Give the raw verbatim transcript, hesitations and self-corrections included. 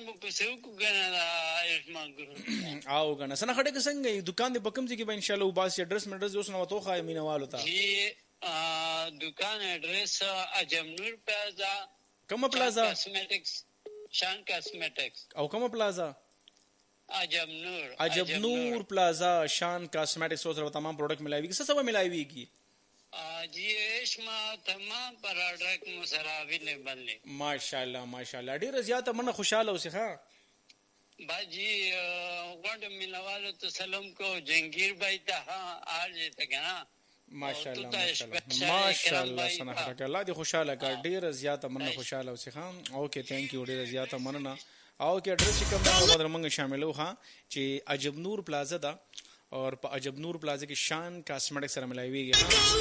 دکان مو پسې وکړو کنه دا ایشمان ګروپ او کنه سنه خټه کې څنګه دکان دې پکم چې به ان شاء الله وباس ایڈریس مډرس اوس نو تو خای مینوالو ته جی دکان ایڈریس اجمنور پلازا کوم پلازا کاسمیټکس شان کاسمیټکس او کوم پلازا اجمنور اجمنور پلازا شان کاسمیټکس سره تمام پروڈکٹ ملایوي کی څه څه ملایوي کی جی ایشما تمام پروڈکٹ مو سره اویلیبل دي ماشاءالله ماشاءالله ډیر زیاته من خوشاله اوسه ها باجی غونډ مینوالو ته سلام کو جنگیر بھائی ته آج ته کنه ماشاءالله ماشاءالله ماشاءالله سنه خټه الله دې خوشاله کا ډیر زیاته من خوشاله اوسه ها اوکې ثانک یو ډیر زیاته مننه او کې ایڈریس کوم نو بدر منګ شاملو ها چې اجبنور پلازا دا اور په اجبنور پلازا کې شان کاسمیټک سره ملایويږي